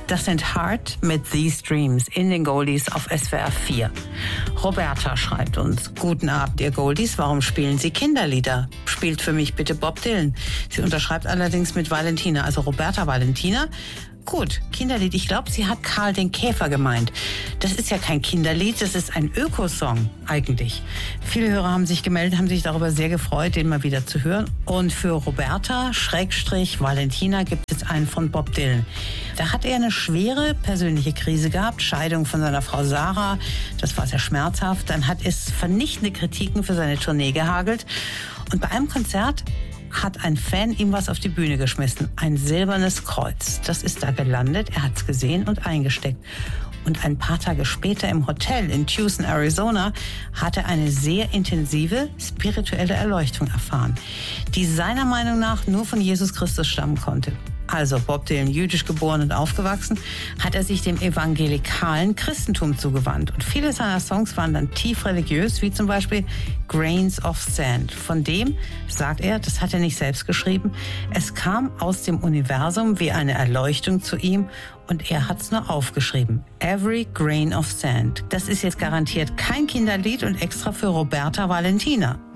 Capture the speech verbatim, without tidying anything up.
Das sind Heart mit These Dreams in den Goldies auf S W R vier. Roberta schreibt uns: Guten Abend, ihr Goldies. Warum spielen Sie Kinderlieder? Spielt für mich bitte Bob Dylan. Sie unterschreibt allerdings mit Valentina, also Roberta Valentina. Gut, Kinderlied. Ich glaube, sie hat Karl den Käfer gemeint. Das ist ja kein Kinderlied, das ist ein Ökosong eigentlich. Viele Hörer haben sich gemeldet, haben sich darüber sehr gefreut, den mal wieder zu hören. Und für Roberta, Schrägstrich, Valentina gibt es einen von Bob Dylan. Da hat er eine schwere persönliche Krise gehabt, Scheidung von seiner Frau Sarah. Das war sehr schmerzhaft. Dann hat es vernichtende Kritiken für seine Tournee gehagelt. Und bei einem Konzert hat ein Fan ihm was auf die Bühne geschmissen. Ein silbernes Kreuz. Das ist da gelandet. Er hat es gesehen und eingesteckt. Und ein paar Tage später im Hotel in Tucson, Arizona, hat er eine sehr intensive spirituelle Erleuchtung erfahren, die seiner Meinung nach nur von Jesus Christus stammen konnte. Also Bob Dylan, jüdisch geboren und aufgewachsen, hat er sich dem evangelikalen Christentum zugewandt. Und viele seiner Songs waren dann tief religiös, wie zum Beispiel Grains of Sand. Von dem sagt er, das hat er nicht selbst geschrieben, es kam aus dem Universum wie eine Erleuchtung zu ihm und er hat es nur aufgeschrieben. Every Grain of Sand. Das ist jetzt garantiert kein Kinderlied und extra für Roberta Valentina.